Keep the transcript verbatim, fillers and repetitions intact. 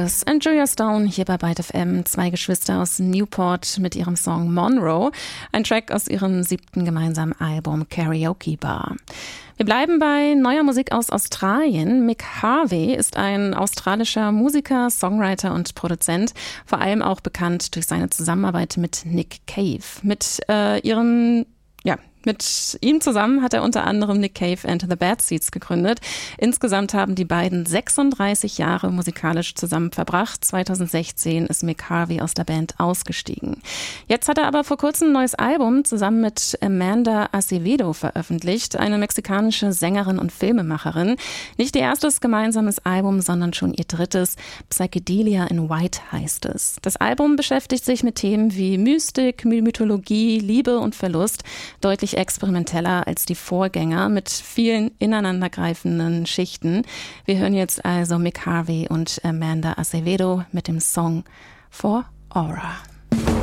Sisters and Julia Stone hier bei Byte F M. Zwei Geschwister aus Newport mit ihrem Song Monroe, ein Track aus ihrem siebten gemeinsamen Album Karaoke Bar. Wir bleiben bei neuer Musik aus Australien. Mick Harvey ist ein australischer Musiker, Songwriter und Produzent, vor allem auch bekannt durch seine Zusammenarbeit mit Nick Cave. Mit äh, ihrem Ja, mit ihm zusammen hat er unter anderem Nick Cave and the Bad Seeds gegründet. Insgesamt haben die beiden sechsunddreißig Jahre musikalisch zusammen verbracht. zweitausendsechzehn ist Mick Harvey aus der Band ausgestiegen. Jetzt hat er aber vor kurzem ein neues Album zusammen mit Amanda Acevedo veröffentlicht, eine mexikanische Sängerin und Filmemacherin. Nicht ihr erstes gemeinsames Album, sondern schon ihr drittes. Psychedelia in White heißt es. Das Album beschäftigt sich mit Themen wie Mystik, Mythologie, Liebe und Verlust, deutlich experimenteller als die Vorgänger mit vielen ineinandergreifenden Schichten. Wir hören jetzt also Mick Harvey und Amanda Acevedo mit dem Song For Aura.